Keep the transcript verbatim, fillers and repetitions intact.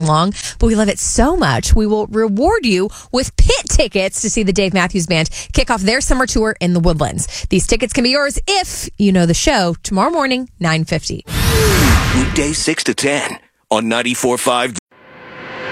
long, but we love it so much, we will reward you with pit tickets to see the Dave Matthews Band kick off their summer tour in the Woodlands. These tickets can be yours if you know the show tomorrow morning, nine fifty. Weekdays six to ten on ninety-four point five